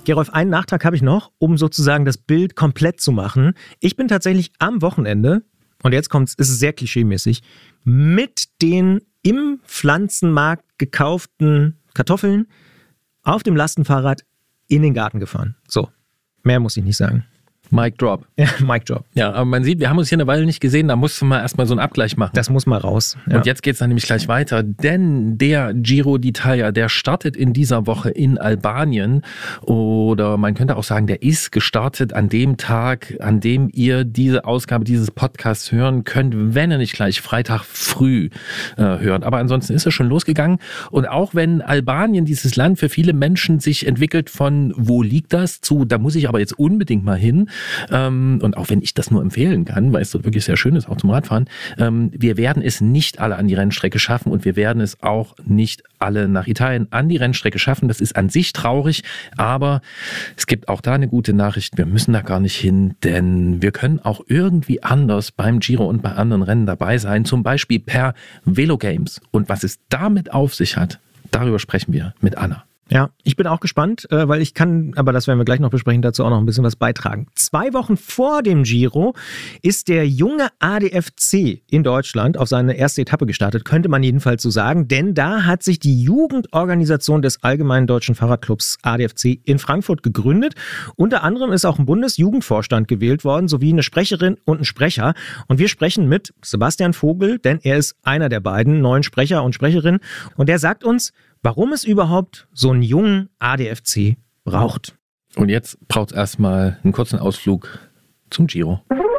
Gerolf, einen Nachtrag habe ich noch, um sozusagen das Bild komplett zu machen. Ich bin tatsächlich am Wochenende, und jetzt kommt's, ist es sehr klischeemäßig, mit den im Pflanzenmarkt gekauften Kartoffeln auf dem Lastenfahrrad in den Garten gefahren. So, mehr muss ich nicht sagen. Mic drop. Ja, Mic drop. Ja, aber man sieht, wir haben uns hier eine Weile nicht gesehen, da mussten wir erstmal so einen Abgleich machen. Das muss mal raus. Ja. Und jetzt geht's dann nämlich gleich weiter, denn der Giro d'Italia, der startet in dieser Woche in Albanien oder man könnte auch sagen, der ist gestartet an dem Tag, an dem ihr diese Ausgabe dieses Podcasts hören könnt, wenn er nicht gleich Freitag früh hört. Aber ansonsten ist er schon losgegangen und auch wenn Albanien, dieses Land für viele Menschen sich entwickelt von wo liegt das zu, da muss ich aber jetzt unbedingt mal hin, und auch wenn ich das nur empfehlen kann, weil es dort wirklich sehr schön ist, auch zum Radfahren, wir werden es nicht alle an die Rennstrecke schaffen und wir werden es auch nicht alle nach Italien an die Rennstrecke schaffen. Das ist an sich traurig, aber es gibt auch da eine gute Nachricht. Wir müssen da gar nicht hin, denn wir können auch irgendwie anders beim Giro und bei anderen Rennen dabei sein, zum Beispiel per Velogames. Und was es damit auf sich hat, darüber sprechen wir mit Anna. Ja, ich bin auch gespannt, weil ich kann, aber das werden wir gleich noch besprechen, dazu auch noch ein bisschen was beitragen. 2 Wochen vor dem Giro ist der junge ADFC in Deutschland auf seine erste Etappe gestartet, könnte man jedenfalls so sagen, denn da hat sich die Jugendorganisation des Allgemeinen Deutschen Fahrradclubs ADFC in Frankfurt gegründet. Unter anderem ist auch ein Bundesjugendvorstand gewählt worden, sowie eine Sprecherin und ein Sprecher. Und wir sprechen mit Sebastian Vogel, denn er ist einer der beiden neuen Sprecher und Sprecherinnen. Und der sagt uns, warum es überhaupt so einen jungen ADFC braucht. Und jetzt braucht es erstmal einen kurzen Ausflug zum Giro.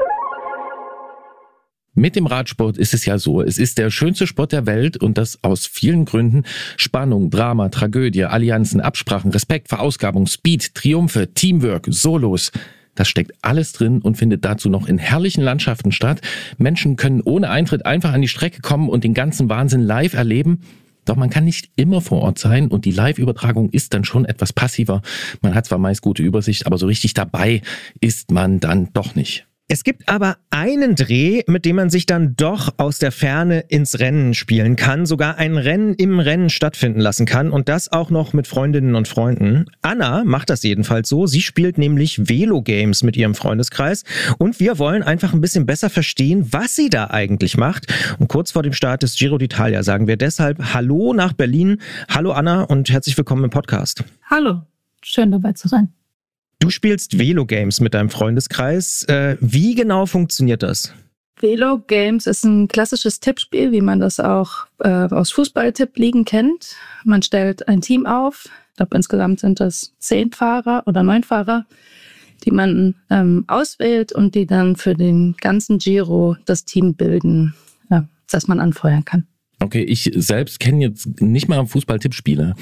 Mit dem Radsport ist es ja so, es ist der schönste Sport der Welt und das aus vielen Gründen. Spannung, Drama, Tragödie, Allianzen, Absprachen, Respekt, Verausgabung, Speed, Triumphe, Teamwork, Solos. Das steckt alles drin und findet dazu noch in herrlichen Landschaften statt. Menschen können ohne Eintritt einfach an die Strecke kommen und den ganzen Wahnsinn live erleben. Doch man kann nicht immer vor Ort sein und die Live-Übertragung ist dann schon etwas passiver. Man hat zwar meist gute Übersicht, aber so richtig dabei ist man dann doch nicht. Es gibt aber einen Dreh, mit dem man sich dann doch aus der Ferne ins Rennen spielen kann, sogar ein Rennen im Rennen stattfinden lassen kann und das auch noch mit Freundinnen und Freunden. Anna macht das jedenfalls so. Sie spielt nämlich Velogames mit ihrem Freundeskreis und wir wollen einfach ein bisschen besser verstehen, was sie da eigentlich macht. Und kurz vor dem Start des Giro d'Italia sagen wir deshalb Hallo nach Berlin. Hallo Anna und herzlich willkommen im Podcast. Hallo, schön dabei zu sein. Du spielst Velogames mit deinem Freundeskreis. Wie genau funktioniert das? Velogames ist ein klassisches Tippspiel, wie man das auch aus Fußball-Tippligen kennt. Man stellt ein Team auf. Ich glaube, insgesamt sind das 10 Fahrer oder 9 Fahrer, die man auswählt und die dann für den ganzen Giro das Team bilden, das man anfeuern kann. Okay, ich selbst kenne jetzt nicht mal Fußball-Tippspiele.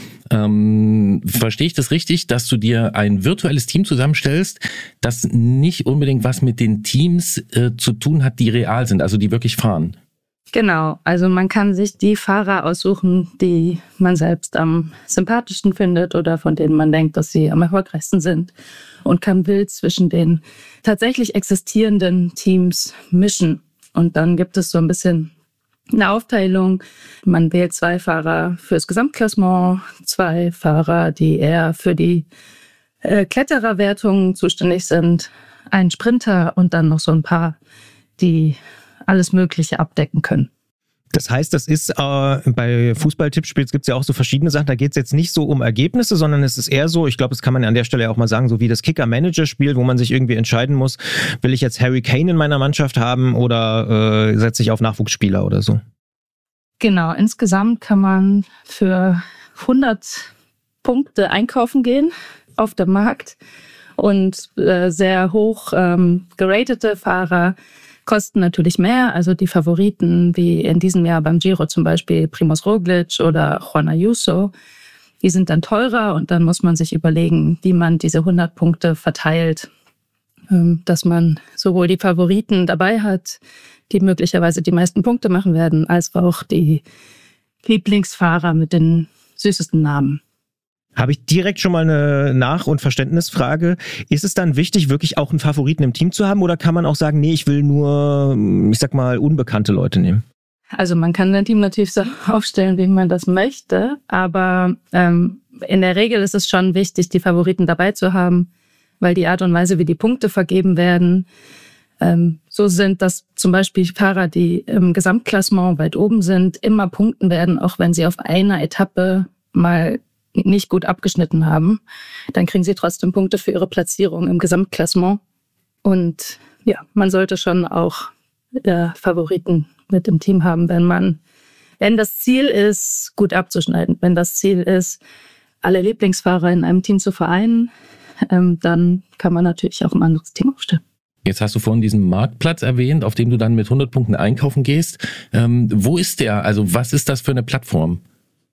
Verstehe ich das richtig, dass du dir ein virtuelles Team zusammenstellst, das nicht unbedingt was mit den Teams zu tun hat, die real sind, also die wirklich fahren? Genau, also man kann sich die Fahrer aussuchen, die man selbst am sympathischsten findet oder von denen man denkt, dass sie am erfolgreichsten sind und kann wild zwischen den tatsächlich existierenden Teams mischen. Und dann gibt es so ein bisschen eine Aufteilung. Man wählt 2 Fahrer fürs Gesamtklassement, 2 Fahrer, die eher für die Klettererwertungen zuständig sind, einen Sprinter und dann noch so ein paar, die alles Mögliche abdecken können. Das heißt, das ist bei Fußball-Tippspiels gibt es ja auch so verschiedene Sachen. Da geht es jetzt nicht so um Ergebnisse, sondern es ist eher so, ich glaube, das kann man an der Stelle auch mal sagen, so wie das Kicker-Manager-Spiel, wo man sich irgendwie entscheiden muss, will ich jetzt Harry Kane in meiner Mannschaft haben oder setze ich auf Nachwuchsspieler oder so? Genau, insgesamt kann man für 100 Punkte einkaufen gehen auf dem Markt und sehr hoch geratete Fahrer kosten natürlich mehr, also die Favoriten, wie in diesem Jahr beim Giro zum Beispiel Primož Roglič oder Juan Ayuso, die sind dann teurer und dann muss man sich überlegen, wie man diese 100 Punkte verteilt, dass man sowohl die Favoriten dabei hat, die möglicherweise die meisten Punkte machen werden, als auch die Lieblingsfahrer mit den süßesten Namen. Habe ich direkt schon mal eine Nach- und Verständnisfrage. Ist es dann wichtig, wirklich auch einen Favoriten im Team zu haben oder kann man auch sagen, nee, ich will nur, ich sag mal, unbekannte Leute nehmen? Also man kann sein Team natürlich so aufstellen, wie man das möchte, aber in der Regel ist es schon wichtig, die Favoriten dabei zu haben, weil die Art und Weise, wie die Punkte vergeben werden, so sind, dass zum Beispiel Fahrer, die im Gesamtklassement weit oben sind, immer punkten werden, auch wenn sie auf einer Etappe mal nicht gut abgeschnitten haben. Dann kriegen sie trotzdem Punkte für ihre Platzierung im Gesamtklassement. Und ja, man sollte schon auch Favoriten mit im Team haben, wenn das Ziel ist, gut abzuschneiden. Wenn das Ziel ist, alle Lieblingsfahrer in einem Team zu vereinen, dann kann man natürlich auch ein anderes Team aufstellen. Jetzt hast du vorhin diesen Marktplatz erwähnt, auf dem du dann mit 100 Punkten einkaufen gehst. Wo ist der? Also was ist das für eine Plattform?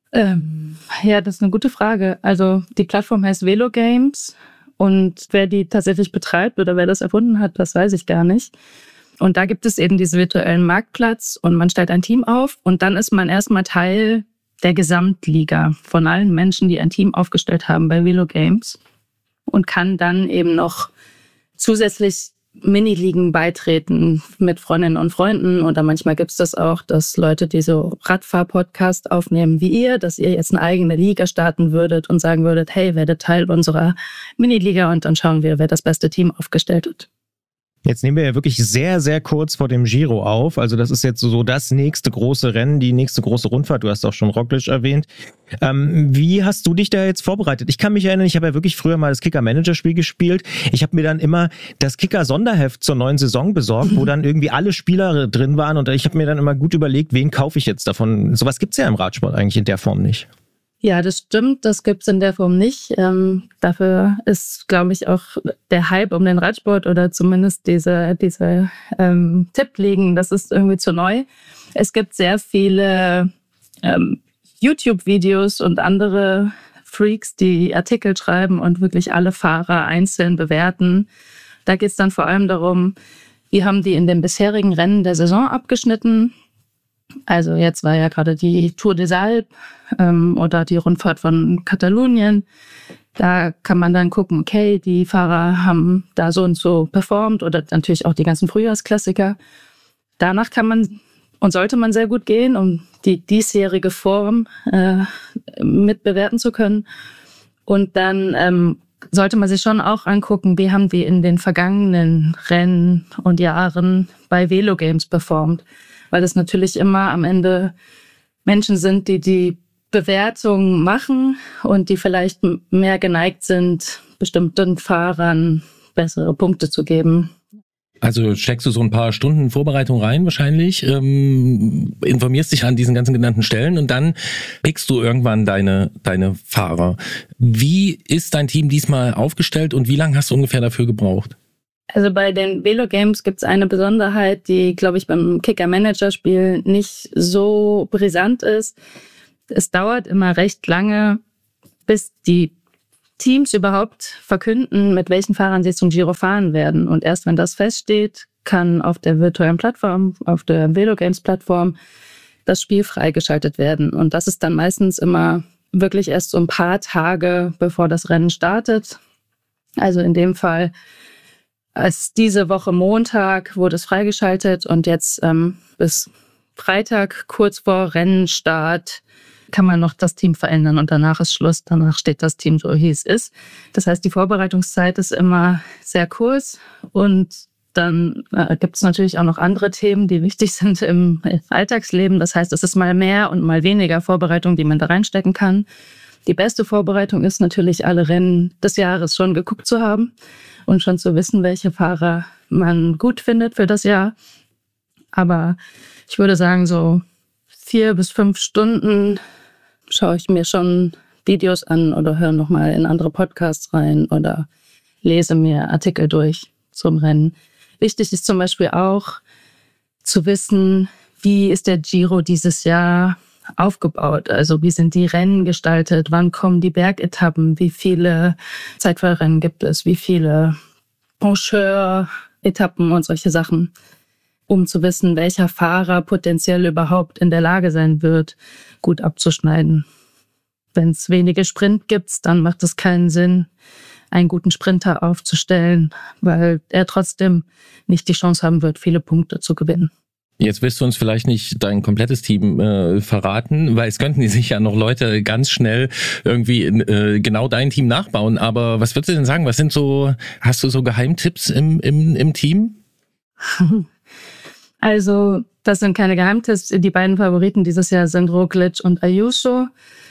Ja, das ist eine gute Frage. Also die Plattform heißt Velo Games und wer die tatsächlich betreibt oder wer das erfunden hat, das weiß ich gar nicht. Und da gibt es eben diesen virtuellen Marktplatz und man stellt ein Team auf und dann ist man erstmal Teil der Gesamtliga von allen Menschen, die ein Team aufgestellt haben bei Velo Games und kann dann eben noch zusätzlich Miniligen beitreten mit Freundinnen und Freunden. Oder manchmal gibt es das auch, dass Leute, die so Radfahr-Podcast aufnehmen wie ihr, dass ihr jetzt eine eigene Liga starten würdet und sagen würdet, hey, werdet Teil unserer Miniliga und dann schauen wir, wer das beste Team aufgestellt hat. Jetzt nehmen wir ja wirklich sehr, sehr kurz vor dem Giro auf. Also das ist jetzt so das nächste große Rennen, die nächste große Rundfahrt. Du hast auch schon Roglic erwähnt. Wie hast du dich da jetzt vorbereitet? Ich kann mich erinnern, ich habe ja wirklich früher mal das Kicker-Manager-Spiel gespielt. Ich habe mir dann immer das Kicker-Sonderheft zur neuen Saison besorgt, wo dann irgendwie alle Spieler drin waren. Und ich habe mir dann immer gut überlegt, wen kaufe ich jetzt davon. Sowas gibt es ja im Radsport eigentlich in der Form nicht. Ja, das stimmt, das gibt's in der Form nicht. Dafür ist, glaube ich, auch der Hype um den Radsport oder zumindest diese Tippligen, das ist irgendwie zu neu. Es gibt sehr viele YouTube-Videos und andere Freaks, die Artikel schreiben und wirklich alle Fahrer einzeln bewerten. Da geht's dann vor allem darum, wie haben die in den bisherigen Rennen der Saison abgeschnitten. Also jetzt war ja gerade die Tour des Alpes oder die Rundfahrt von Katalonien. Da kann man dann gucken, okay, die Fahrer haben da so und so performt oder natürlich auch die ganzen Frühjahrsklassiker. Danach kann man und sollte man sehr gut gehen, um die diesjährige Form mit bewerten zu können. Und dann sollte man sich schon auch angucken, wie haben die in den vergangenen Rennen und Jahren bei Velo Games performt. Weil das natürlich immer am Ende Menschen sind, die die Bewertung machen und die vielleicht mehr geneigt sind, bestimmten Fahrern bessere Punkte zu geben. Also steckst du so ein paar Stunden Vorbereitung rein wahrscheinlich, informierst dich an diesen ganzen genannten Stellen und dann pickst du irgendwann deine Fahrer. Wie ist dein Team diesmal aufgestellt und wie lange hast du ungefähr dafür gebraucht? Also bei den Velo Games gibt es eine Besonderheit, die, glaube ich, beim Kicker-Manager-Spiel nicht so brisant ist. Es dauert immer recht lange, bis die Teams überhaupt verkünden, mit welchen Fahrern sie zum Giro fahren werden. Und erst wenn das feststeht, kann auf der virtuellen Plattform, auf der Velo Games-Plattform, das Spiel freigeschaltet werden. Und das ist dann meistens immer wirklich erst so ein paar Tage, bevor das Rennen startet. Also in dem Fall als diese Woche Montag wurde es freigeschaltet und jetzt bis Freitag, kurz vor Rennenstart, kann man noch das Team verändern und danach ist Schluss. Danach steht das Team so, wie es ist. Das heißt, die Vorbereitungszeit ist immer sehr kurz und dann gibt es natürlich auch noch andere Themen, die wichtig sind im Alltagsleben. Das heißt, es ist mal mehr und mal weniger Vorbereitung, die man da reinstecken kann. Die beste Vorbereitung ist natürlich, alle Rennen des Jahres schon geguckt zu haben und schon zu wissen, welche Fahrer man gut findet für das Jahr. Aber ich würde sagen, so 4 bis 5 Stunden schaue ich mir schon Videos an oder höre nochmal in andere Podcasts rein oder lese mir Artikel durch zum Rennen. Wichtig ist zum Beispiel auch zu wissen, wie ist der Giro dieses Jahr aufgebaut? Also wie sind die Rennen gestaltet? Wann kommen die Bergetappen? Wie viele Zeitfahrrennen gibt es? Wie viele Pencheur-Etappen und solche Sachen? Um zu wissen, welcher Fahrer potenziell überhaupt in der Lage sein wird, gut abzuschneiden. Wenn es wenige Sprint gibt, dann macht es keinen Sinn, einen guten Sprinter aufzustellen, weil er trotzdem nicht die Chance haben wird, viele Punkte zu gewinnen. Jetzt wirst du uns vielleicht nicht dein komplettes Team verraten, weil es könnten die sich ja noch Leute ganz schnell irgendwie genau dein Team nachbauen. Aber was würdest du denn sagen? Hast du so Geheimtipps im Team? Also, das sind keine Geheimtipps. Die beiden Favoriten dieses Jahr sind Roglic und Ayuso.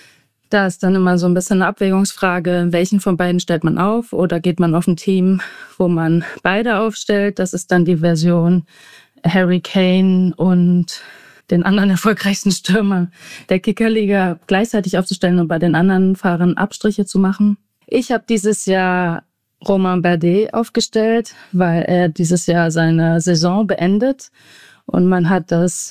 Da ist dann immer so ein bisschen eine Abwägungsfrage, welchen von beiden stellt man auf oder geht man auf ein Team, wo man beide aufstellt. Das ist dann die Version Harry Kane und den anderen erfolgreichsten Stürmer der Kickerliga gleichzeitig aufzustellen und bei den anderen Fahrern Abstriche zu machen. Ich habe dieses Jahr Romain Bardet aufgestellt, weil er dieses Jahr seine Saison beendet. Und man hat das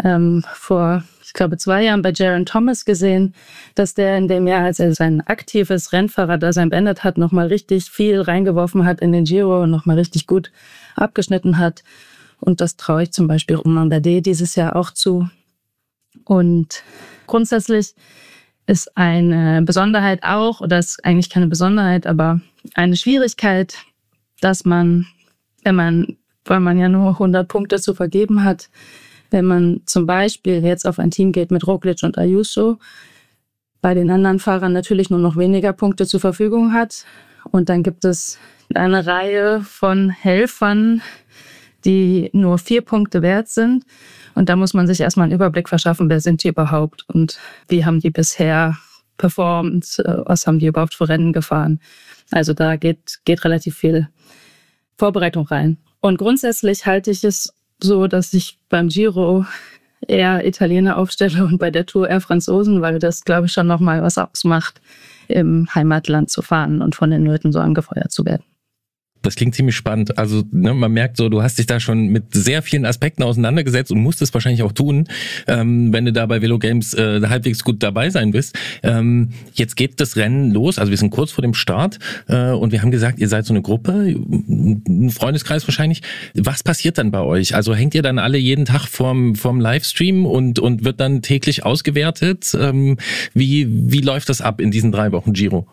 vor, ich glaube, 2 Jahren bei Geraint Thomas gesehen, dass der in dem Jahr, als er sein aktives Rennfahrerdasein beendet hat, nochmal richtig viel reingeworfen hat in den Giro und nochmal richtig gut abgeschnitten hat. Und das traue ich zum Beispiel Romain Bardet dieses Jahr auch zu. Und grundsätzlich ist eine Besonderheit auch, oder ist eigentlich keine Besonderheit, aber eine Schwierigkeit, dass man, weil man ja nur 100 Punkte zu vergeben hat, wenn man zum Beispiel jetzt auf ein Team geht mit Roglic und Ayuso, bei den anderen Fahrern natürlich nur noch weniger Punkte zur Verfügung hat. Und dann gibt es eine Reihe von Helfern, die nur 4 Punkte wert sind. Und da muss man sich erstmal einen Überblick verschaffen, wer sind die überhaupt und wie haben die bisher performt, was haben die überhaupt für Rennen gefahren. Also da geht relativ viel Vorbereitung rein. Und grundsätzlich halte ich es so, dass ich beim Giro eher Italiener aufstelle und bei der Tour eher Franzosen, weil das, glaube ich, schon nochmal was ausmacht, im Heimatland zu fahren und von den Leuten so angefeuert zu werden. Das klingt ziemlich spannend. Also man merkt so, du hast dich da schon mit sehr vielen Aspekten auseinandergesetzt und musst es wahrscheinlich auch tun, wenn du da bei Velo Games halbwegs gut dabei sein wirst. Jetzt geht das Rennen los, also wir sind kurz vor dem Start und wir haben gesagt, ihr seid so eine Gruppe, ein Freundeskreis wahrscheinlich. Was passiert dann bei euch? Also hängt ihr dann alle jeden Tag vorm Livestream und wird dann täglich ausgewertet? Wie läuft das ab in diesen 3 Wochen Giro?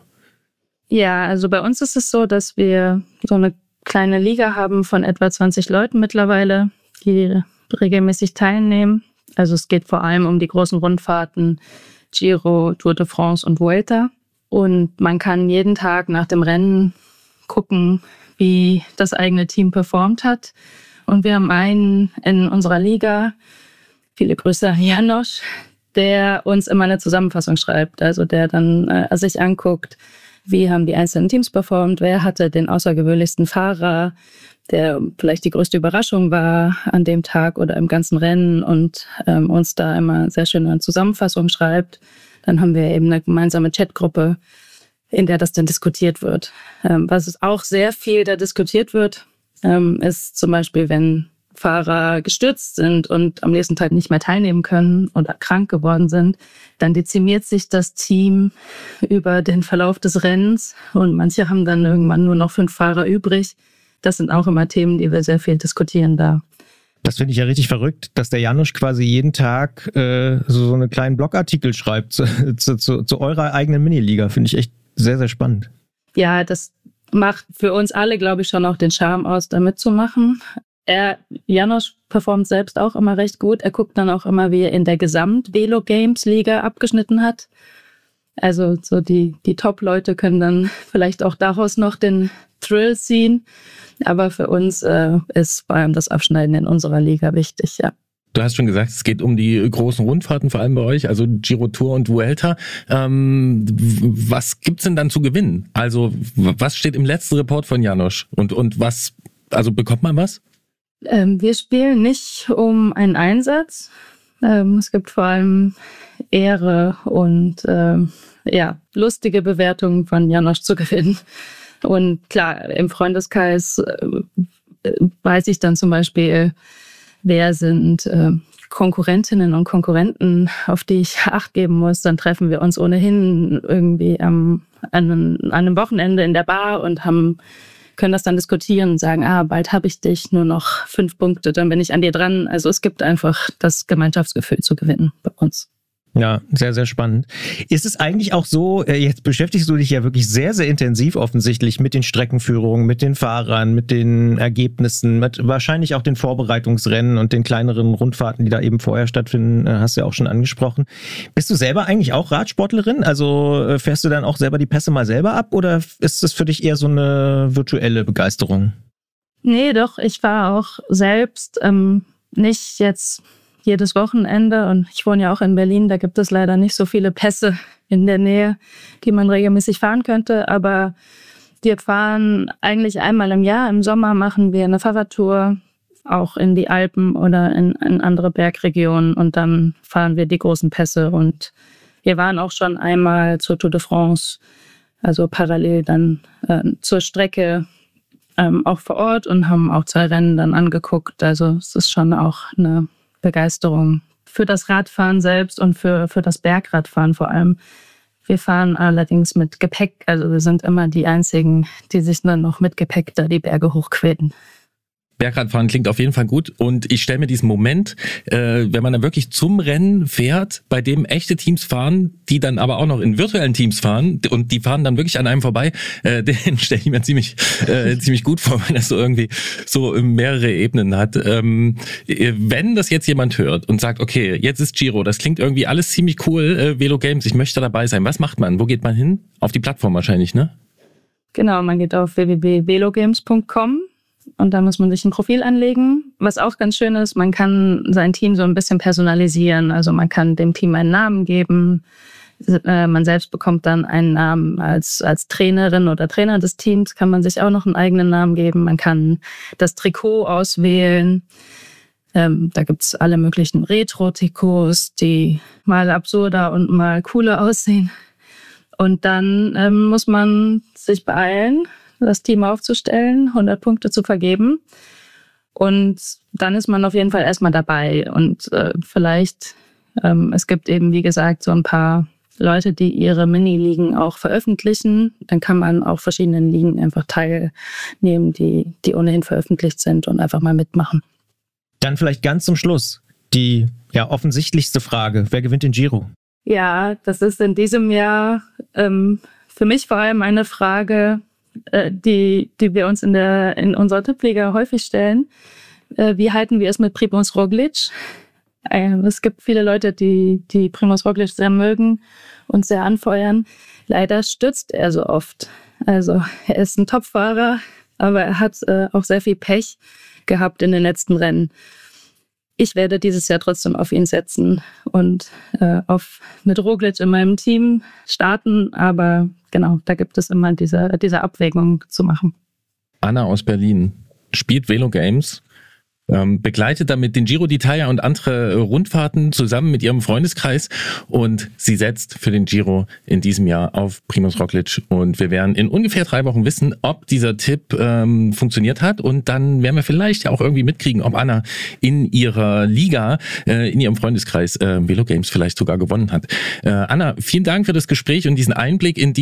Ja, also bei uns ist es so, dass wir so eine kleine Liga haben von etwa 20 Leuten mittlerweile, die regelmäßig teilnehmen. Also es geht vor allem um die großen Rundfahrten, Giro, Tour de France und Vuelta. Und man kann jeden Tag nach dem Rennen gucken, wie das eigene Team performt hat. Und wir haben einen in unserer Liga, viele Grüße an Janosch, der uns immer eine Zusammenfassung schreibt. Also der dann sich anguckt, wie haben die einzelnen Teams performt, wer hatte den außergewöhnlichsten Fahrer, der vielleicht die größte Überraschung war an dem Tag oder im ganzen Rennen und uns da immer sehr schön eine Zusammenfassung schreibt. Dann haben wir eben eine gemeinsame Chatgruppe, in der das dann diskutiert wird. Was auch sehr viel da diskutiert wird, ist zum Beispiel, wenn Fahrer gestürzt sind und am nächsten Tag nicht mehr teilnehmen können oder krank geworden sind, dann dezimiert sich das Team über den Verlauf des Rennens und manche haben dann irgendwann nur noch 5 Fahrer übrig. Das sind auch immer Themen, die wir sehr viel diskutieren da. Das finde ich ja richtig verrückt, dass der Janusz quasi jeden Tag so einen kleinen Blogartikel schreibt zu eurer eigenen Miniliga. Finde ich echt sehr, sehr spannend. Ja, das macht für uns alle, glaube ich, schon auch den Charme aus, da mitzumachen. Janosch performt selbst auch immer recht gut. Er guckt dann auch immer, wie er in der Gesamt-Velo-Games-Liga abgeschnitten hat. Also so die Top-Leute können dann vielleicht auch daraus noch den Thrill ziehen. Aber für uns ist vor allem das Abschneiden in unserer Liga wichtig, ja. Du hast schon gesagt, es geht um die großen Rundfahrten, vor allem bei euch, also Giro, Tour und Vuelta. Was gibt's denn dann zu gewinnen? Also was steht im letzten Report von Janosch? Und was, also bekommt man was? Wir spielen nicht um einen Einsatz. Es gibt vor allem Ehre und lustige Bewertungen von Janosch zu gewinnen. Und klar, im Freundeskreis weiß ich dann zum Beispiel, wer sind Konkurrentinnen und Konkurrenten, auf die ich Acht geben muss. Dann treffen wir uns ohnehin irgendwie an einem Wochenende in der Bar und können das dann diskutieren und sagen, bald habe ich dich, nur noch 5 Punkte, dann bin ich an dir dran. Also es gibt einfach das Gemeinschaftsgefühl zu gewinnen bei uns. Ja, sehr, sehr spannend. Ist es eigentlich auch so, jetzt beschäftigst du dich ja wirklich sehr, sehr intensiv offensichtlich mit den Streckenführungen, mit den Fahrern, mit den Ergebnissen, mit wahrscheinlich auch den Vorbereitungsrennen und den kleineren Rundfahrten, die da eben vorher stattfinden, hast du ja auch schon angesprochen. Bist du selber eigentlich auch Radsportlerin? Also fährst du dann auch selber die Pässe mal selber ab oder ist es für dich eher so eine virtuelle Begeisterung? Nee, doch, ich fahre auch selbst, nicht jetzt jedes Wochenende, und ich wohne ja auch in Berlin, da gibt es leider nicht so viele Pässe in der Nähe, die man regelmäßig fahren könnte, aber wir fahren eigentlich einmal im Jahr. Im Sommer machen wir eine Fahrradtour, auch in die Alpen oder in andere Bergregionen, und dann fahren wir die großen Pässe, und wir waren auch schon einmal zur Tour de France, also parallel dann zur Strecke, auch vor Ort, und haben auch 2 Rennen dann angeguckt. Also es ist schon auch eine Begeisterung für das Radfahren selbst und für das Bergradfahren vor allem. Wir fahren allerdings mit Gepäck, also wir sind immer die Einzigen, die sich dann noch mit Gepäck da die Berge hochquälen. Bergradfahren klingt auf jeden Fall gut, und ich stelle mir diesen Moment, wenn man dann wirklich zum Rennen fährt, bei dem echte Teams fahren, die dann aber auch noch in virtuellen Teams fahren, und die fahren dann wirklich an einem vorbei, den stelle ich mir ziemlich gut vor, weil das so irgendwie so mehrere Ebenen hat. Wenn das jetzt jemand hört und sagt, okay, jetzt ist Giro, das klingt irgendwie alles ziemlich cool, Velo Games, ich möchte dabei sein, was macht man? Wo geht man hin? Auf die Plattform wahrscheinlich, ne? Genau, man geht auf www.velogames.com. Und da muss man sich ein Profil anlegen. Was auch ganz schön ist, man kann sein Team so ein bisschen personalisieren. Also man kann dem Team einen Namen geben. Man selbst bekommt dann einen Namen als Trainerin oder Trainer des Teams. Kann man sich auch noch einen eigenen Namen geben. Man kann das Trikot auswählen. Da gibt's alle möglichen Retro-Trikots, die mal absurder und mal cooler aussehen. Und dann muss man sich beeilen, das Team aufzustellen, 100 Punkte zu vergeben. Und dann ist man auf jeden Fall erstmal dabei. Und vielleicht, es gibt eben, wie gesagt, so ein paar Leute, die ihre Mini-Ligen auch veröffentlichen. Dann kann man auch verschiedenen Ligen einfach teilnehmen, die ohnehin veröffentlicht sind, und einfach mal mitmachen. Dann vielleicht ganz zum Schluss die offensichtlichste Frage. Wer gewinnt den Giro? Ja, das ist in diesem Jahr für mich vor allem eine Frage, die wir uns in unserer Tippliga häufig stellen. Wie halten wir es mit Primož Roglič? Es gibt viele Leute, die Primož Roglič sehr mögen und sehr anfeuern. Leider stürzt er so oft. Also er ist ein Topfahrer, aber er hat auch sehr viel Pech gehabt in den letzten Rennen. Ich werde dieses Jahr trotzdem auf ihn setzen und mit Roglič in meinem Team starten, aber genau, da gibt es immer diese Abwägung zu machen. Anna aus Berlin spielt Velo Games, begleitet damit den Giro d'Italia und andere Rundfahrten zusammen mit ihrem Freundeskreis, und sie setzt für den Giro in diesem Jahr auf Primož Roglič, und wir werden in ungefähr 3 Wochen wissen, ob dieser Tipp funktioniert hat, und dann werden wir vielleicht ja auch irgendwie mitkriegen, ob Anna in ihrer Liga, in ihrem Freundeskreis Velo Games vielleicht sogar gewonnen hat. Anna, vielen Dank für das Gespräch und diesen Einblick in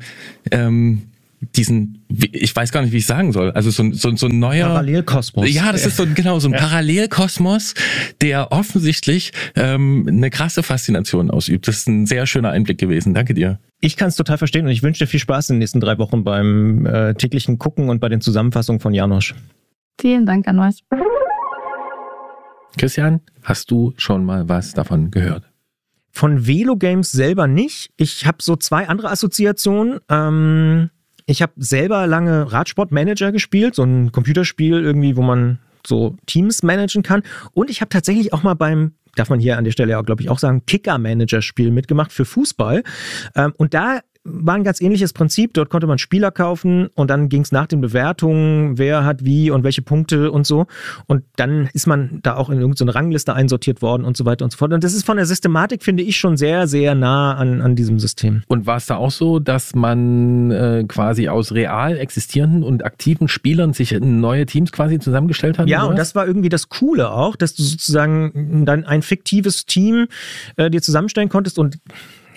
ich weiß gar nicht, wie ich sagen soll, also so ein neuer Parallelkosmos. Ja, das ist so ein Parallelkosmos, der offensichtlich eine krasse Faszination ausübt. Das ist ein sehr schöner Einblick gewesen. Danke dir. Ich kann es total verstehen, und ich wünsche dir viel Spaß in den nächsten 3 Wochen beim täglichen Gucken und bei den Zusammenfassungen von János. Vielen Dank an euch. Christian, hast du schon mal was davon gehört? Von Velo Games selber nicht. Ich habe so 2 andere Assoziationen. Ich habe selber lange Radsportmanager gespielt, so ein Computerspiel irgendwie, wo man so Teams managen kann. Und ich habe tatsächlich auch mal darf man hier an der Stelle auch, glaube ich, auch sagen, Kicker-Manager-Spiel mitgemacht für Fußball. Und da war ein ganz ähnliches Prinzip. Dort konnte man Spieler kaufen, und dann ging es nach den Bewertungen, wer hat wie und welche Punkte und so. Und dann ist man da auch in irgendeine Rangliste einsortiert worden und so weiter und so fort. Und das ist von der Systematik, finde ich, schon sehr, sehr nah an diesem System. Und war es da auch so, dass man quasi aus real existierenden und aktiven Spielern sich neue Teams quasi zusammengestellt hat? Ja, und das war irgendwie das Coole auch, dass du sozusagen dann ein fiktives Team dir zusammenstellen konntest, und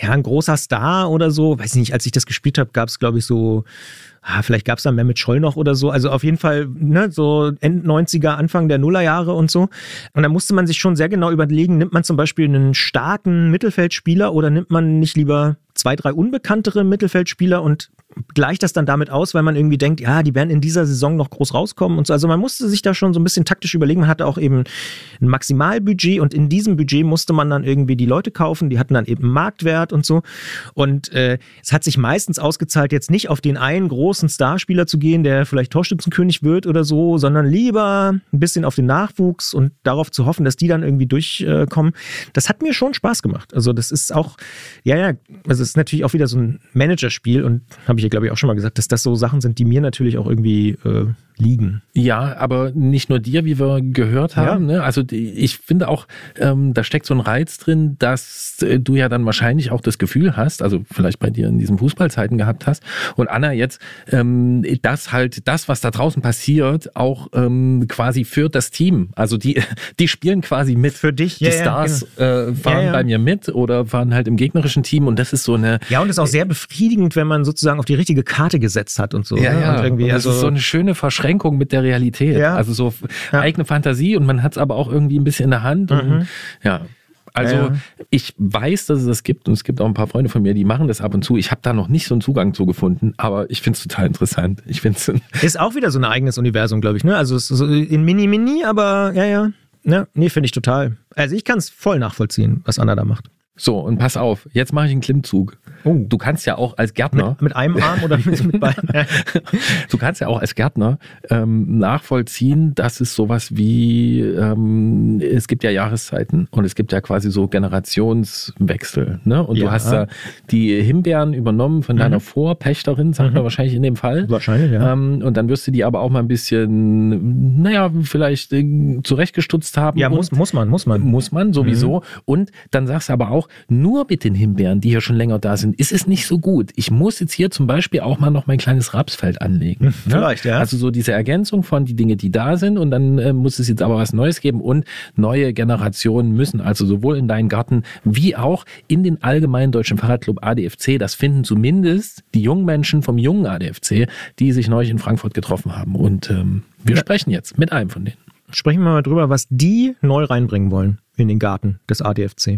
ein großer Star oder so. Weiß ich nicht, als ich das gespielt habe, gab es, glaube ich, so, vielleicht gab es da Mehmet Scholl noch oder so. Also auf jeden Fall, ne, so End 90er, Anfang der Nullerjahre und so. Und da musste man sich schon sehr genau überlegen, nimmt man zum Beispiel einen starken Mittelfeldspieler oder nimmt man nicht lieber 2, 3 unbekanntere Mittelfeldspieler und gleicht das dann damit aus, weil man irgendwie denkt, ja, die werden in dieser Saison noch groß rauskommen und so. Also man musste sich da schon so ein bisschen taktisch überlegen. Man hatte auch eben ein Maximalbudget und in diesem Budget musste man dann irgendwie die Leute kaufen. Die hatten dann eben Marktwert und so. Und es hat sich meistens ausgezahlt, jetzt nicht auf den einen großen Starspieler zu gehen, der vielleicht Torschützenkönig wird oder so, sondern lieber ein bisschen auf den Nachwuchs und darauf zu hoffen, dass die dann irgendwie durchkommen. Das hat mir schon Spaß gemacht. Also das ist auch, also es ist natürlich auch wieder so ein Managerspiel und habe ich ja, glaube ich, auch schon mal gesagt, dass das so Sachen sind, die mir natürlich auch irgendwie liegen. Ja, aber nicht nur dir, wie wir gehört haben. Ja. Ne? Also ich finde auch, da steckt so ein Reiz drin, dass du ja dann wahrscheinlich auch das Gefühl hast, also vielleicht bei dir in diesen Fußballzeiten gehabt hast und Anna jetzt, dass halt das, was da draußen passiert, auch quasi für das Team, also die spielen quasi mit. Für dich, die Stars fahren bei mir mit oder fahren halt im gegnerischen Team und das ist so eine... Ja, und es ist auch sehr befriedigend, wenn man sozusagen auf die richtige Karte gesetzt hat und so. Ja, ne? Und irgendwie, und das ist so eine schöne Verschränkung mit der Realität. Ja. Also so eigene Fantasie und man hat es aber auch irgendwie ein bisschen in der Hand. Und, Also ich weiß, dass es das gibt und es gibt auch ein paar Freunde von mir, die machen das ab und zu. Ich habe da noch nicht so einen Zugang zu gefunden, aber ich finde es total interessant. Ist auch wieder so ein eigenes Universum, glaube ich. Ne? Also es ist so in Mini, aber nee, finde ich total. Also ich kann es voll nachvollziehen, was Anna da macht. So, und pass auf, jetzt mache ich einen Klimmzug. Oh. Du kannst ja auch als Gärtner... Mit einem Arm oder mit beiden? Du kannst ja auch als Gärtner nachvollziehen, dass es sowas wie... es gibt ja Jahreszeiten und es gibt ja quasi so Generationswechsel. Ne? Und du hast ja die Himbeeren übernommen von deiner Vorpächterin, sagt man wahrscheinlich in dem Fall. Wahrscheinlich, ja. Und dann wirst du die aber auch mal ein bisschen, vielleicht zurechtgestutzt haben. Ja, muss man. Muss man, sowieso. Und dann sagst du aber auch, nur mit den Himbeeren, die hier schon länger da sind, ist es nicht so gut. Ich muss jetzt hier zum Beispiel auch mal noch mein kleines Rapsfeld anlegen. Vielleicht, ja. Also so diese Ergänzung von die Dinge, die da sind und dann muss es jetzt aber was Neues geben und neue Generationen müssen also sowohl in deinen Garten wie auch in den Allgemeinen Deutschen Fahrradclub ADFC, das finden zumindest die jungen Menschen vom jungen ADFC, die sich neulich in Frankfurt getroffen haben und wir sprechen jetzt mit einem von denen. Sprechen wir mal drüber, was die neu reinbringen wollen in den Garten des ADFC.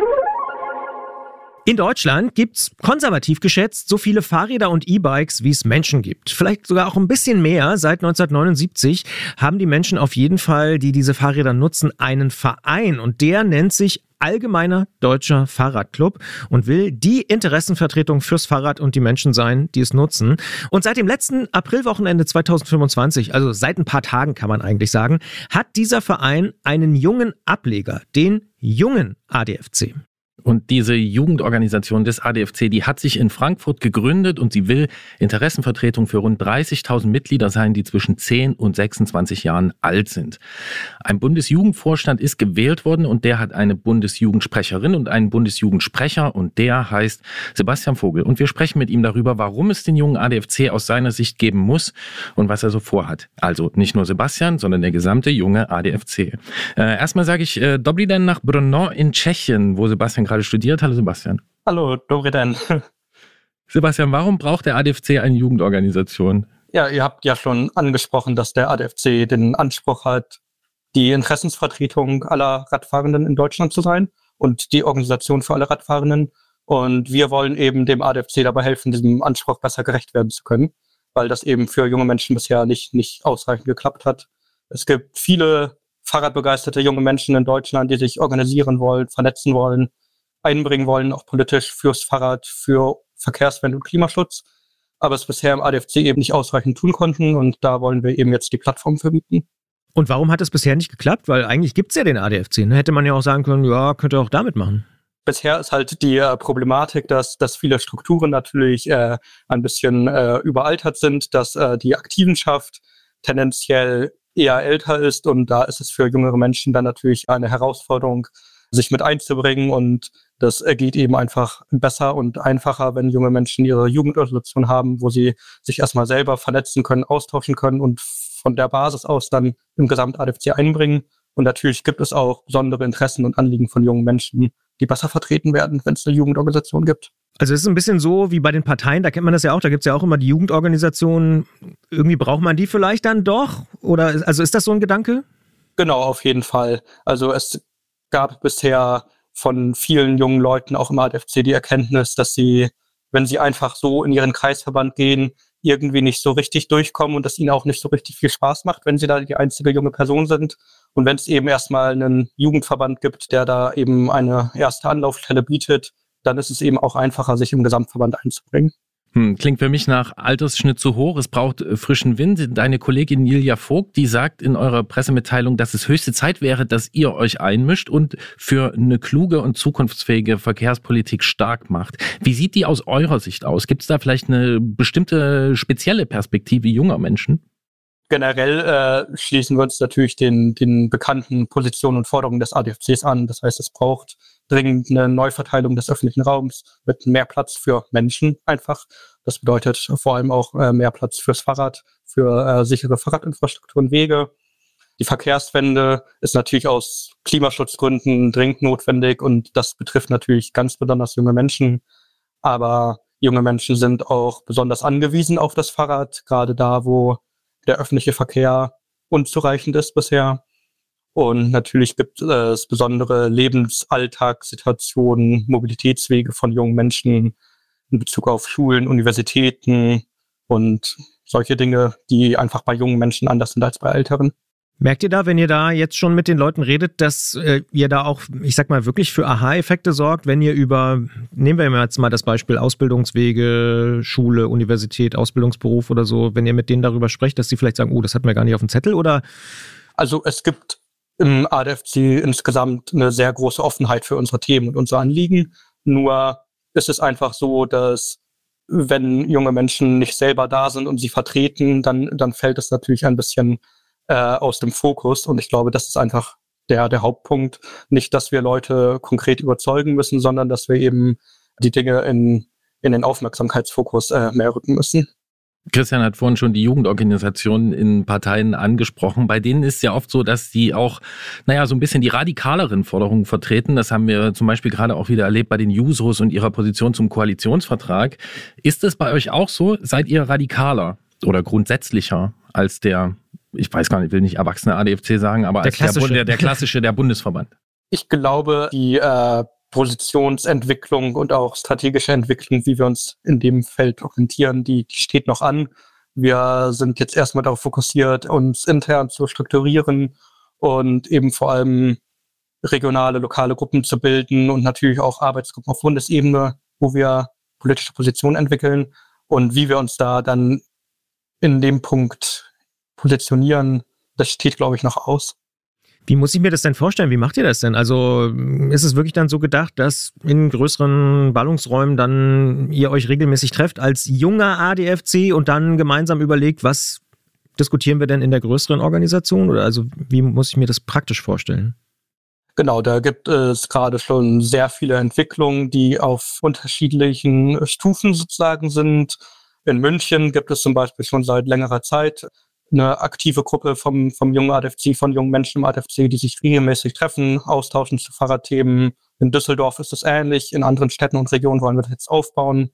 In Deutschland gibt's konservativ geschätzt so viele Fahrräder und E-Bikes, wie es Menschen gibt. Vielleicht sogar auch ein bisschen mehr. Seit 1979 haben die Menschen auf jeden Fall, die diese Fahrräder nutzen, einen Verein. Und der nennt sich Allgemeiner Deutscher Fahrradclub und will die Interessenvertretung fürs Fahrrad und die Menschen sein, die es nutzen. Und seit dem letzten Aprilwochenende 2025, also seit ein paar Tagen kann man eigentlich sagen, hat dieser Verein einen jungen Ableger, den jungen ADFC. Und diese Jugendorganisation des ADFC, die hat sich in Frankfurt gegründet und sie will Interessenvertretung für rund 30.000 Mitglieder sein, die zwischen 10 und 26 Jahren alt sind. Ein Bundesjugendvorstand ist gewählt worden und der hat eine Bundesjugendsprecherin und einen Bundesjugendsprecher und der heißt Sebastian Vogel. Und wir sprechen mit ihm darüber, warum es den jungen ADFC aus seiner Sicht geben muss und was er so vorhat. Also nicht nur Sebastian, sondern der gesamte junge ADFC. Erstmal sage ich Dobrý den nach Brno in Tschechien, wo Sebastian gerade studiert. Hallo Sebastian. Hallo, Dobrý den. Sebastian, warum braucht der ADFC eine Jugendorganisation? Ja, ihr habt ja schon angesprochen, dass der ADFC den Anspruch hat, die Interessensvertretung aller Radfahrenden in Deutschland zu sein und die Organisation für alle Radfahrenden. Und wir wollen eben dem ADFC dabei helfen, diesem Anspruch besser gerecht werden zu können, weil das eben für junge Menschen bisher nicht ausreichend geklappt hat. Es gibt viele fahrradbegeisterte junge Menschen in Deutschland, die sich organisieren wollen, vernetzen wollen, einbringen wollen, auch politisch fürs Fahrrad, für Verkehrswende und Klimaschutz, aber es bisher im ADFC eben nicht ausreichend tun konnten und da wollen wir eben jetzt die Plattform für bieten. Und warum hat es bisher nicht geklappt? Weil eigentlich gibt es ja den ADFC. Ne? Hätte man ja auch sagen können, ja, könnt ihr auch damit machen. Bisher ist halt die Problematik, dass viele Strukturen natürlich ein bisschen überaltert sind, dass die Aktivenschaft tendenziell eher älter ist und da ist es für jüngere Menschen dann natürlich eine Herausforderung, sich mit einzubringen und das geht eben einfach besser und einfacher, wenn junge Menschen ihre Jugendorganisation haben, wo sie sich erstmal selber vernetzen können, austauschen können und von der Basis aus dann im Gesamt-ADFC einbringen. Und natürlich gibt es auch besondere Interessen und Anliegen von jungen Menschen, die besser vertreten werden, wenn es eine Jugendorganisation gibt. Also es ist ein bisschen so wie bei den Parteien, da kennt man das ja auch, da gibt es ja auch immer die Jugendorganisationen. Irgendwie braucht man die vielleicht dann doch? Oder also ist das so ein Gedanke? Genau, auf jeden Fall. Also es gab bisher von vielen jungen Leuten auch im ADFC die Erkenntnis, dass sie, wenn sie einfach so in ihren Kreisverband gehen, irgendwie nicht so richtig durchkommen und dass ihnen auch nicht so richtig viel Spaß macht, wenn sie da die einzige junge Person sind. Und wenn es eben erstmal einen Jugendverband gibt, der da eben eine erste Anlaufstelle bietet, dann ist es eben auch einfacher, sich im Gesamtverband einzubringen. Klingt für mich nach Altersschnitt zu hoch. Es braucht frischen Wind. Deine Kollegin Nilja Vogt, die sagt in eurer Pressemitteilung, dass es höchste Zeit wäre, dass ihr euch einmischt und für eine kluge und zukunftsfähige Verkehrspolitik stark macht. Wie sieht die aus eurer Sicht aus? Gibt es da vielleicht eine bestimmte spezielle Perspektive junger Menschen? Generell schließen wir uns natürlich den bekannten Positionen und Forderungen des ADFCs an. Das heißt, es braucht dringend eine Neuverteilung des öffentlichen Raums mit mehr Platz für Menschen einfach. Das bedeutet vor allem auch mehr Platz fürs Fahrrad, für sichere Fahrradinfrastruktur und Wege. Die Verkehrswende ist natürlich aus Klimaschutzgründen dringend notwendig und das betrifft natürlich ganz besonders junge Menschen. Aber junge Menschen sind auch besonders angewiesen auf das Fahrrad, gerade da, wo der öffentliche Verkehr unzureichend ist bisher. Und natürlich gibt es besondere Lebensalltagssituationen, Mobilitätswege von jungen Menschen in Bezug auf Schulen, Universitäten und solche Dinge, die einfach bei jungen Menschen anders sind als bei Älteren. Merkt ihr da, wenn ihr da jetzt schon mit den Leuten redet, dass ihr da auch, ich sag mal, wirklich für Aha-Effekte sorgt, wenn ihr nehmen wir jetzt mal das Beispiel Ausbildungswege, Schule, Universität, Ausbildungsberuf oder so, wenn ihr mit denen darüber sprecht, dass sie vielleicht sagen, oh, das hatten wir gar nicht auf dem Zettel, oder? Also es gibt im ADFC insgesamt eine sehr große Offenheit für unsere Themen und unsere Anliegen. Nur ist es einfach so, dass wenn junge Menschen nicht selber da sind und sie vertreten, dann fällt es natürlich ein bisschen aus dem Fokus. Und ich glaube, das ist einfach der Hauptpunkt. Nicht, dass wir Leute konkret überzeugen müssen, sondern dass wir eben die Dinge in den Aufmerksamkeitsfokus mehr rücken müssen. Christian hat vorhin schon die Jugendorganisationen in Parteien angesprochen. Bei denen ist es ja oft so, dass die auch, so ein bisschen die radikaleren Forderungen vertreten. Das haben wir zum Beispiel gerade auch wieder erlebt bei den Jusos und ihrer Position zum Koalitionsvertrag. Ist es bei euch auch so? Seid ihr radikaler oder grundsätzlicher als der, ich weiß gar nicht, will nicht erwachsene ADFC sagen, aber als der klassische, der Bundesverband? Ich glaube, die Positionsentwicklung und auch strategische Entwicklung, wie wir uns in dem Feld orientieren, die steht noch an. Wir sind jetzt erstmal darauf fokussiert, uns intern zu strukturieren und eben vor allem regionale, lokale Gruppen zu bilden und natürlich auch Arbeitsgruppen auf Bundesebene, wo wir politische Positionen entwickeln. Und wie wir uns da dann in dem Punkt positionieren, das steht, glaube ich, noch aus. Wie muss ich mir das denn vorstellen? Wie macht ihr das denn? Also ist es wirklich dann so gedacht, dass in größeren Ballungsräumen dann ihr euch regelmäßig trefft als junger ADFC und dann gemeinsam überlegt, was diskutieren wir denn in der größeren Organisation? Oder also wie muss ich mir das praktisch vorstellen? Genau, da gibt es gerade schon sehr viele Entwicklungen, die auf unterschiedlichen Stufen sozusagen sind. In München gibt es zum Beispiel schon seit längerer Zeit eine aktive Gruppe vom jungen ADFC, von jungen Menschen im ADFC, die sich regelmäßig treffen, austauschen zu Fahrradthemen. In Düsseldorf ist es ähnlich, in anderen Städten und Regionen wollen wir das jetzt aufbauen.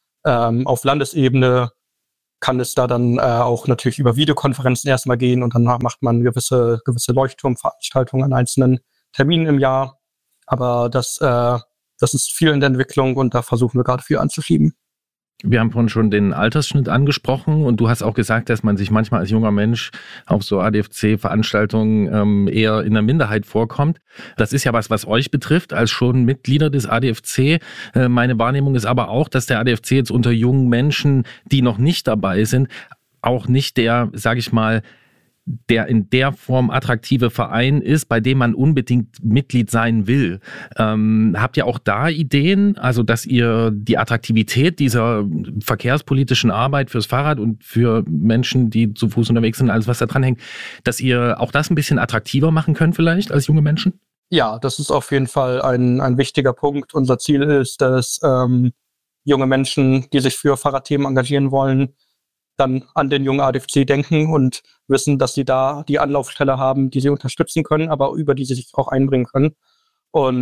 Auf Landesebene kann es da dann auch natürlich über Videokonferenzen erstmal gehen und dann macht man gewisse Leuchtturmveranstaltungen an einzelnen Terminen im Jahr. Aber das ist viel in der Entwicklung und da versuchen wir gerade viel anzuschieben. Wir haben vorhin schon den Altersschnitt angesprochen und du hast auch gesagt, dass man sich manchmal als junger Mensch auf so ADFC-Veranstaltungen eher in der Minderheit vorkommt. Das ist ja was euch betrifft, als schon Mitglieder des ADFC. Meine Wahrnehmung ist aber auch, dass der ADFC jetzt unter jungen Menschen, die noch nicht dabei sind, auch nicht der, sage ich mal, der in der Form attraktive Verein ist, bei dem man unbedingt Mitglied sein will. Habt ihr auch da Ideen, also dass ihr die Attraktivität dieser verkehrspolitischen Arbeit fürs Fahrrad und für Menschen, die zu Fuß unterwegs sind, alles was da dran hängt, dass ihr auch das ein bisschen attraktiver machen könnt vielleicht als junge Menschen? Ja, das ist auf jeden Fall ein wichtiger Punkt. Unser Ziel ist, dass junge Menschen, die sich für Fahrradthemen engagieren wollen, dann an den jungen ADFC denken und wissen, dass sie da die Anlaufstelle haben, die sie unterstützen können, aber über die sie sich auch einbringen können. Und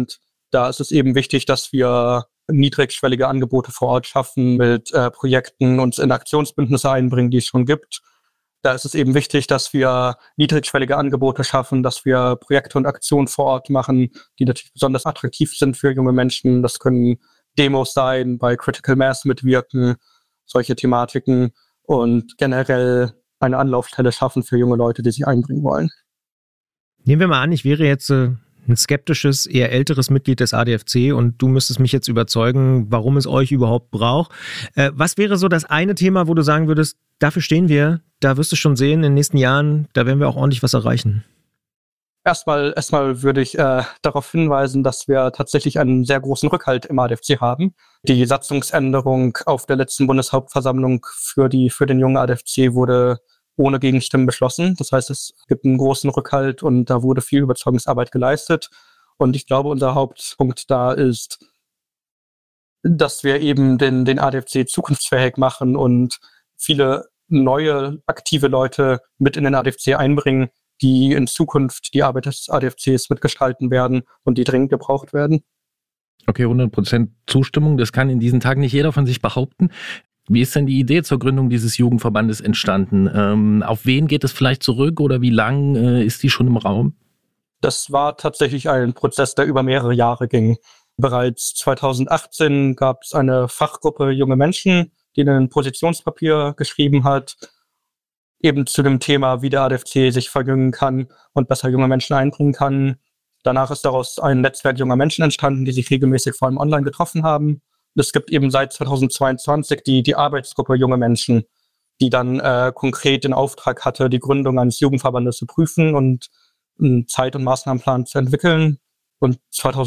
Da ist es eben wichtig, dass wir niedrigschwellige Angebote vor Ort schaffen, mit Projekten uns in Aktionsbündnisse einbringen, die es schon gibt. Da ist es eben wichtig, dass wir niedrigschwellige Angebote schaffen, dass wir Projekte und Aktionen vor Ort machen, die natürlich besonders attraktiv sind für junge Menschen. Das können Demos sein, bei Critical Mass mitwirken, solche Thematiken und generell eine Anlaufstelle schaffen für junge Leute, die sich einbringen wollen. Nehmen wir mal an, ich wäre jetzt ein skeptisches, eher älteres Mitglied des ADFC und du müsstest mich jetzt überzeugen, warum es euch überhaupt braucht. Was wäre so das eine Thema, wo du sagen würdest, dafür stehen wir, da wirst du schon sehen, in den nächsten Jahren, da werden wir auch ordentlich was erreichen? Erstmal würde ich darauf hinweisen, dass wir tatsächlich einen sehr großen Rückhalt im ADFC haben. Die Satzungsänderung auf der letzten Bundeshauptversammlung für den jungen ADFC wurde ohne Gegenstimmen beschlossen. Das heißt, es gibt einen großen Rückhalt und da wurde viel Überzeugungsarbeit geleistet. Und ich glaube, unser Hauptpunkt da ist, dass wir eben den ADFC zukunftsfähig machen und viele neue, aktive Leute mit in den ADFC einbringen, die in Zukunft die Arbeit des ADFCs mitgestalten werden und die dringend gebraucht werden. Okay, 100% Zustimmung, das kann in diesen Tagen nicht jeder von sich behaupten. Wie ist denn die Idee zur Gründung dieses Jugendverbandes entstanden? Auf wen geht es vielleicht zurück oder wie lang ist die schon im Raum? Das war tatsächlich ein Prozess, der über mehrere Jahre ging. Bereits 2018 gab es eine Fachgruppe junge Menschen, die ein Positionspapier geschrieben hat, eben zu dem Thema, wie der ADFC sich verjüngen kann und besser junge Menschen einbringen kann. Danach ist daraus ein Netzwerk junger Menschen entstanden, die sich regelmäßig vor allem online getroffen haben. Es gibt eben seit 2022 die Arbeitsgruppe junge Menschen, die dann konkret den Auftrag hatte, die Gründung eines Jugendverbandes zu prüfen und einen Zeit- und Maßnahmenplan zu entwickeln. Und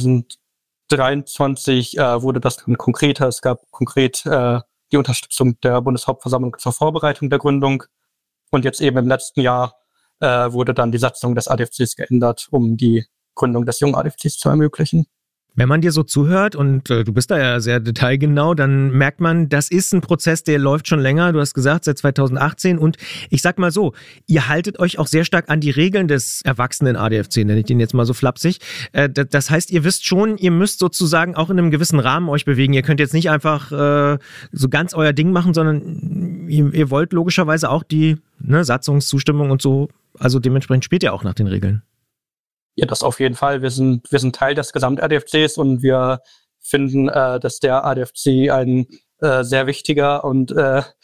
2023 wurde das dann konkreter. Es gab konkret die Unterstützung der Bundeshauptversammlung zur Vorbereitung der Gründung. Und jetzt eben im letzten Jahr wurde dann die Satzung des ADFCs geändert, um die Gründung des jungen ADFCs zu ermöglichen. Wenn man dir so zuhört und du bist da ja sehr detailgenau, dann merkt man, das ist ein Prozess, der läuft schon länger. Du hast gesagt, seit 2018. Und ich sag mal so, ihr haltet euch auch sehr stark an die Regeln des erwachsenen ADFC, nenne ich den jetzt mal so flapsig. Das heißt, ihr wisst schon, ihr müsst sozusagen auch in einem gewissen Rahmen euch bewegen. Ihr könnt jetzt nicht einfach so ganz euer Ding machen, sondern ihr wollt logischerweise auch die Satzungszustimmung und so. Also dementsprechend spielt ihr auch nach den Regeln. Ja, das auf jeden Fall. Wir sind Teil des Gesamt-ADFCs und wir finden, dass der ADFC ein sehr wichtiger und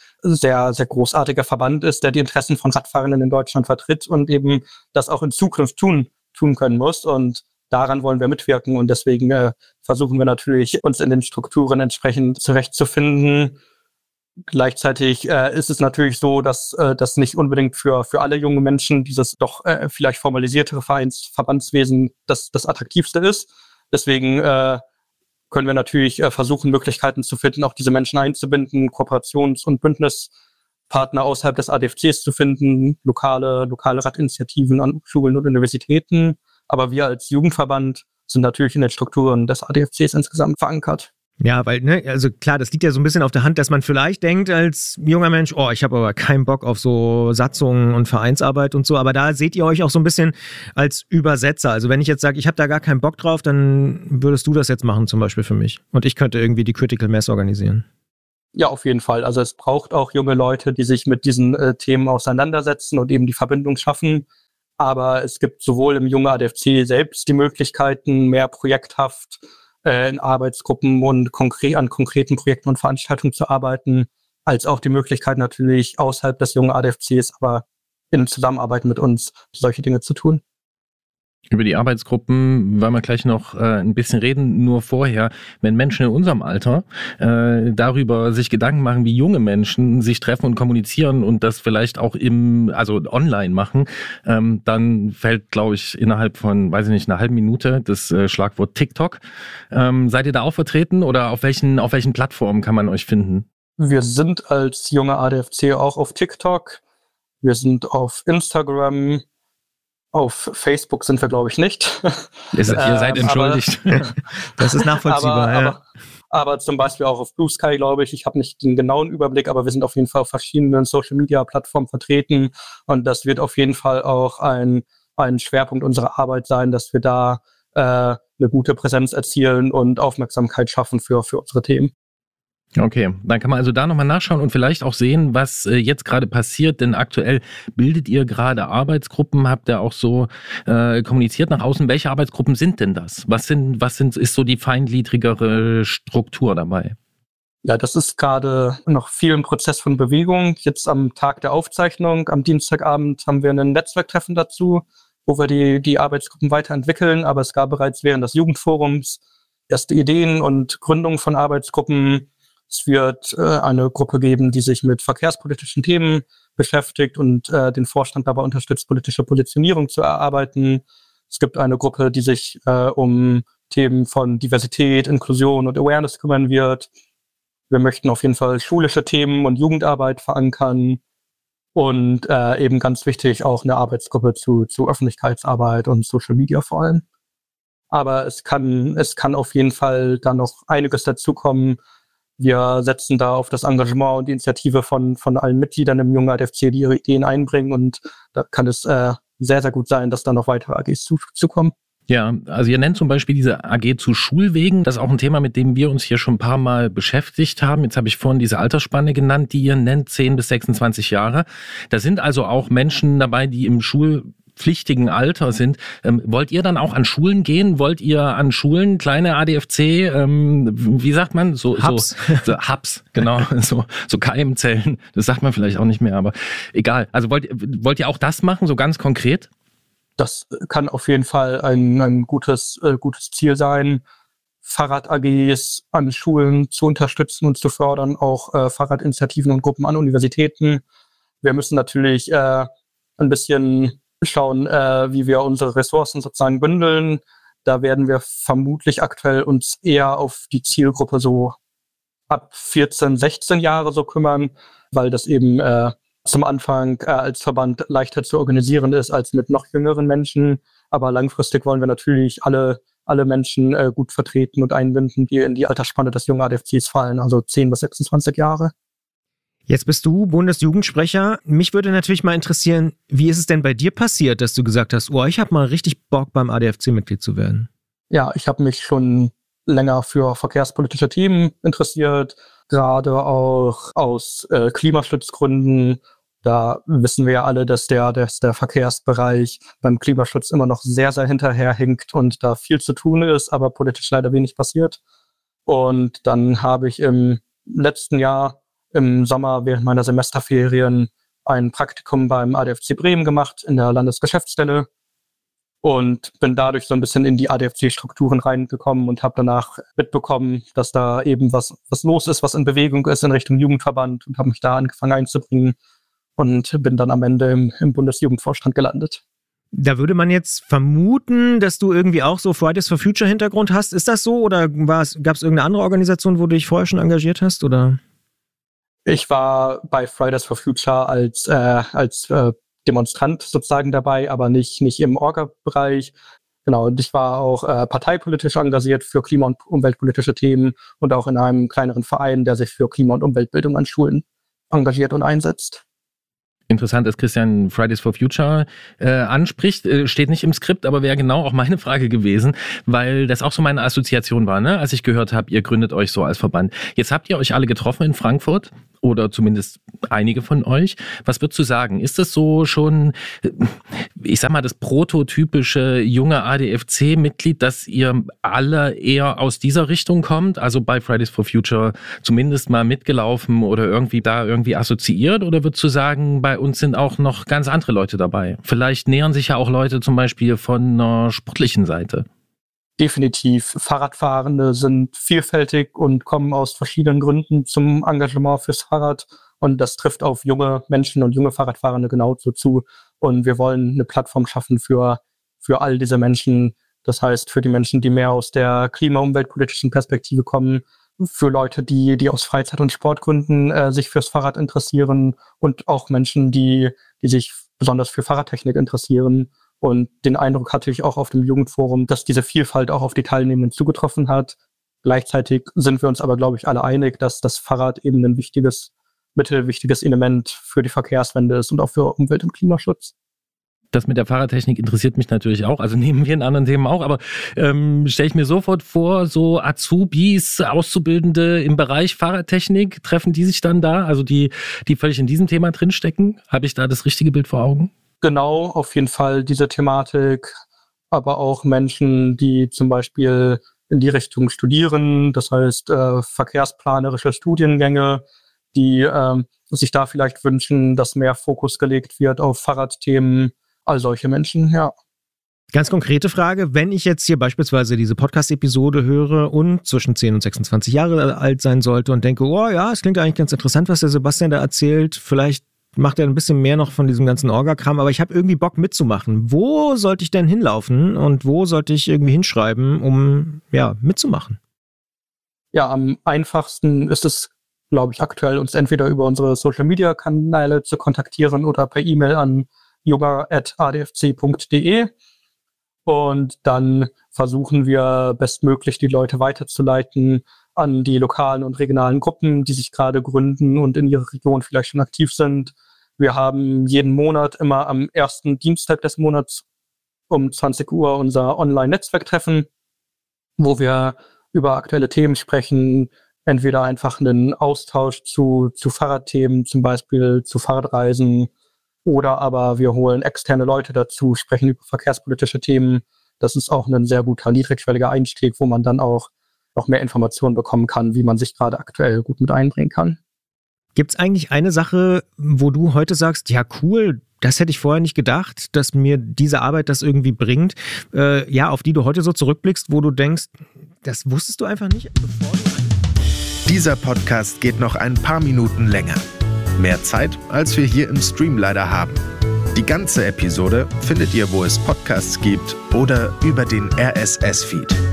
sehr, sehr großartiger Verband ist, der die Interessen von Radfahrenden in Deutschland vertritt und eben das auch in Zukunft tun können muss. Und daran wollen wir mitwirken und deswegen versuchen wir natürlich, uns in den Strukturen entsprechend zurechtzufinden. Gleichzeitig ist es natürlich so, dass das nicht unbedingt für alle junge Menschen dieses doch vielleicht formalisiertere Verbandswesen das attraktivste ist. Deswegen können wir natürlich versuchen, Möglichkeiten zu finden, auch diese Menschen einzubinden, Kooperations- und Bündnispartner außerhalb des ADFCs zu finden, lokale Radinitiativen an Schulen und Universitäten. Aber wir als Jugendverband sind natürlich in den Strukturen des ADFCs insgesamt verankert. Ja, weil, also klar, das liegt ja so ein bisschen auf der Hand, dass man vielleicht denkt als junger Mensch, ich habe aber keinen Bock auf so Satzungen und Vereinsarbeit und so, aber da seht ihr euch auch so ein bisschen als Übersetzer. Also wenn ich jetzt sage, ich habe da gar keinen Bock drauf, dann würdest du das jetzt machen zum Beispiel für mich und ich könnte irgendwie die Critical Mass organisieren. Ja, auf jeden Fall. Also es braucht auch junge Leute, die sich mit diesen Themen auseinandersetzen und eben die Verbindung schaffen. Aber es gibt sowohl im jungen ADFC selbst die Möglichkeiten, mehr projekthaft in Arbeitsgruppen und an konkreten Projekten und Veranstaltungen zu arbeiten, als auch die Möglichkeit natürlich außerhalb des jungen ADFCs, aber in Zusammenarbeit mit uns solche Dinge zu tun. Über die Arbeitsgruppen wollen wir gleich noch ein bisschen reden. Nur vorher, wenn Menschen in unserem Alter darüber sich Gedanken machen, wie junge Menschen sich treffen und kommunizieren und das vielleicht auch online machen, dann fällt, glaube ich, innerhalb von, weiß ich nicht, einer halben Minute das Schlagwort TikTok. Seid ihr da auch vertreten oder auf welchen Plattformen kann man euch finden? Wir sind als junger ADFC auch auf TikTok. Wir sind auf Instagram. Auf Facebook sind wir, glaube ich, nicht. Ihr seid entschuldigt. Das ist nachvollziehbar. Aber zum Beispiel auch auf Blue Sky, glaube ich. Ich habe nicht den genauen Überblick, aber wir sind auf jeden Fall auf verschiedenen Social-Media-Plattformen vertreten. Und das wird auf jeden Fall auch ein Schwerpunkt unserer Arbeit sein, dass wir da eine gute Präsenz erzielen und Aufmerksamkeit schaffen für unsere Themen. Okay, dann kann man also da nochmal nachschauen und vielleicht auch sehen, was jetzt gerade passiert, denn aktuell bildet ihr gerade Arbeitsgruppen, habt ihr auch so kommuniziert nach außen. Welche Arbeitsgruppen sind denn das? Ist so die feingliedrigere Struktur dabei? Ja, das ist gerade noch viel im Prozess von Bewegung. Jetzt am Tag der Aufzeichnung, am Dienstagabend, haben wir ein Netzwerktreffen dazu, wo wir die Arbeitsgruppen weiterentwickeln. Aber es gab bereits während des Jugendforums erste Ideen und Gründung von Arbeitsgruppen. Es wird eine Gruppe geben, die sich mit verkehrspolitischen Themen beschäftigt und den Vorstand dabei unterstützt, politische Positionierung zu erarbeiten. Es gibt eine Gruppe, die sich um Themen von Diversität, Inklusion und Awareness kümmern wird. Wir möchten auf jeden Fall schulische Themen und Jugendarbeit verankern und eben ganz wichtig auch eine Arbeitsgruppe zu Öffentlichkeitsarbeit und Social Media vor allem. Aber es kann auf jeden Fall da noch einiges dazukommen. Wir setzen da auf das Engagement und die Initiative von allen Mitgliedern im jungen ADFC, die ihre Ideen einbringen. Und da kann es sehr, sehr gut sein, dass da noch weitere AGs zukommen. Ja, also ihr nennt zum Beispiel diese AG zu Schulwegen. Das ist auch ein Thema, mit dem wir uns hier schon ein paar Mal beschäftigt haben. Jetzt habe ich vorhin diese Altersspanne genannt, die ihr nennt, 10 bis 26 Jahre. Da sind also auch Menschen dabei, die im schulpflichtigen Alter sind. Wollt ihr dann auch an Schulen gehen? Wollt ihr an Schulen kleine ADFC, wie sagt man? Hubs. So Hubs, genau. So Keimzellen. Das sagt man vielleicht auch nicht mehr, aber egal. Also wollt ihr auch das machen, so ganz konkret? Das kann auf jeden Fall ein gutes Ziel sein, Fahrrad-AGs an Schulen zu unterstützen und zu fördern, auch Fahrradinitiativen und Gruppen an Universitäten. Wir müssen natürlich ein bisschen schauen, wie wir unsere Ressourcen sozusagen bündeln. Da werden wir vermutlich aktuell uns eher auf die Zielgruppe so ab 14, 16 Jahre so kümmern, weil das eben zum Anfang als Verband leichter zu organisieren ist als mit noch jüngeren Menschen. Aber langfristig wollen wir natürlich alle Menschen gut vertreten und einbinden, die in die Altersspanne des jungen ADFCs fallen, also 10 bis 26 Jahre. Jetzt bist du Bundesjugendsprecher. Mich würde natürlich mal interessieren, wie ist es denn bei dir passiert, dass du gesagt hast, ich habe mal richtig Bock, beim ADFC Mitglied zu werden? Ja, ich habe mich schon länger für verkehrspolitische Themen interessiert, gerade auch aus Klimaschutzgründen. Da wissen wir ja alle, dass der Verkehrsbereich beim Klimaschutz immer noch sehr, sehr hinterherhinkt und da viel zu tun ist, aber politisch leider wenig passiert. Und dann habe ich im letzten Jahr im Sommer während meiner Semesterferien ein Praktikum beim ADFC Bremen gemacht in der Landesgeschäftsstelle und bin dadurch so ein bisschen in die ADFC-Strukturen reingekommen und habe danach mitbekommen, dass da eben was los ist, was in Bewegung ist in Richtung Jugendverband und habe mich da angefangen einzubringen und bin dann am Ende im Bundesjugendvorstand gelandet. Da würde man jetzt vermuten, dass du irgendwie auch so Fridays for Future Hintergrund hast. Ist das so oder gab es irgendeine andere Organisation, wo du dich vorher schon engagiert hast? Oder? Ich war bei Fridays for Future als Demonstrant sozusagen dabei, aber nicht im Orga-Bereich. Genau, und ich war auch parteipolitisch engagiert für klima- und umweltpolitische Themen und auch in einem kleineren Verein, der sich für Klima- und Umweltbildung an Schulen engagiert und einsetzt. Interessant, dass Christian Fridays for Future anspricht. Steht nicht im Skript, aber wäre genau auch meine Frage gewesen, weil das auch so meine Assoziation war, ne? Als ich gehört habe, ihr gründet euch so als Verband. Jetzt habt ihr euch alle getroffen in Frankfurt oder zumindest einige von euch. Was würdest du sagen? Ist das so schon, ich sag mal, das prototypische junge ADFC-Mitglied, dass ihr alle eher aus dieser Richtung kommt? Also bei Fridays for Future zumindest mal mitgelaufen oder irgendwie assoziiert? Oder würdest du sagen, bei uns sind auch noch ganz andere Leute dabei? Vielleicht nähern sich ja auch Leute zum Beispiel von einer sportlichen Seite. Definitiv. Fahrradfahrende sind vielfältig und kommen aus verschiedenen Gründen zum Engagement fürs Fahrrad. Und das trifft auf junge Menschen und junge Fahrradfahrende genauso zu. Und wir wollen eine Plattform schaffen für all diese Menschen. Das heißt, für die Menschen, die mehr aus der klima- und umweltpolitischen Perspektive kommen, für Leute, die aus Freizeit- und Sportgründen sich fürs Fahrrad interessieren und auch Menschen, die sich besonders für Fahrradtechnik interessieren. Und den Eindruck hatte ich auch auf dem Jugendforum, dass diese Vielfalt auch auf die Teilnehmenden zugetroffen hat. Gleichzeitig sind wir uns aber, glaube ich, alle einig, dass das Fahrrad eben ein wichtiges Element für die Verkehrswende ist und auch für Umwelt- und Klimaschutz. Das mit der Fahrradtechnik interessiert mich natürlich auch, also neben vielen anderen Themen auch, aber stelle ich mir sofort vor, so Azubis, Auszubildende im Bereich Fahrradtechnik, treffen die sich dann da, also die völlig in diesem Thema drinstecken? Habe ich da das richtige Bild vor Augen? Genau, auf jeden Fall diese Thematik, aber auch Menschen, die zum Beispiel in die Richtung studieren, das heißt verkehrsplanerische Studiengänge, die sich da vielleicht wünschen, dass mehr Fokus gelegt wird auf Fahrradthemen. All solche Menschen, ja. Ganz konkrete Frage, wenn ich jetzt hier beispielsweise diese Podcast-Episode höre und zwischen 10 und 26 Jahre alt sein sollte und denke, oh ja, es klingt eigentlich ganz interessant, was der Sebastian da erzählt, vielleicht macht er ein bisschen mehr noch von diesem ganzen Orga-Kram, aber ich habe irgendwie Bock mitzumachen. Wo sollte ich denn hinlaufen und wo sollte ich irgendwie hinschreiben, um mitzumachen? Ja, am einfachsten ist es, glaube ich, aktuell uns entweder über unsere Social-Media-Kanäle zu kontaktieren oder per E-Mail an yoga@adfc.de und dann versuchen wir bestmöglich die Leute weiterzuleiten an die lokalen und regionalen Gruppen, die sich gerade gründen und in ihrer Region vielleicht schon aktiv sind. Wir haben jeden Monat immer am ersten Dienstag des Monats um 20 Uhr unser Online-Netzwerktreffen, wo wir über aktuelle Themen sprechen, entweder einfach einen Austausch zu Fahrradthemen, zum Beispiel zu Fahrradreisen, oder aber wir holen externe Leute dazu, sprechen über verkehrspolitische Themen. Das ist auch ein sehr guter, niedrigschwelliger Einstieg, wo man dann auch noch mehr Informationen bekommen kann, wie man sich gerade aktuell gut mit einbringen kann. Gibt es eigentlich eine Sache, wo du heute sagst, ja cool, das hätte ich vorher nicht gedacht, dass mir diese Arbeit das irgendwie bringt, auf die du heute so zurückblickst, wo du denkst, das wusstest du einfach nicht, bevor du... Dieser Podcast geht noch ein paar Minuten länger. Mehr Zeit, als wir hier im Stream leider haben. Die ganze Episode findet ihr, wo es Podcasts gibt oder über den RSS-Feed.